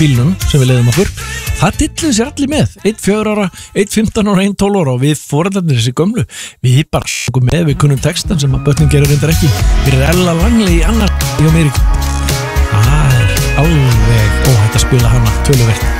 bílnum sem við leiðum okkur. Það dilluðu sér allir með, 1 4 ára, 1 15 ára, 1 12 ára og við foreldrarnir þessi gömlu, við bara sungum með, við kunnum textan sem að börnin gerir reyndar ekki. Við erum Ella Langley í annar hjá mér. Það er alveg óhætt að spila hana töluvert.